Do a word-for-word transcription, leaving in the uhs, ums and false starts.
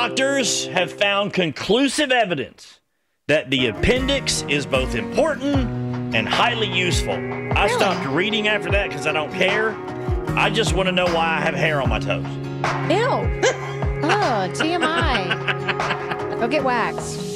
doctors have found conclusive evidence that the appendix is both important and highly useful. I Really? stopped reading after that because I don't care. I just want to know why I have hair on my toes. Ew. Oh, T M I. Go get waxed.